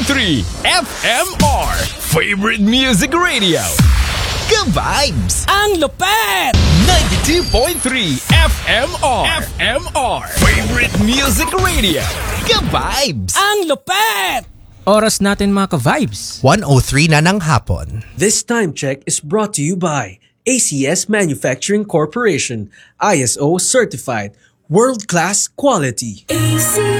FMR Favorite Music Radio. Ka-vibes! Ang lupet! 92.3 FMR Favorite Music Radio. Ka-vibes! Ang lupet! Oras natin mga ka-vibes. 1:03 na ng hapon. This time check is brought to you by ACS Manufacturing Corporation, ISO certified, world-class quality.